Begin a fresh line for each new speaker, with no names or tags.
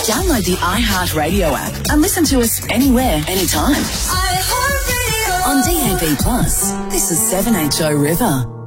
Download the iHeartRadio app and listen to us anywhere, anytime. On DAB+, this is 7HO River.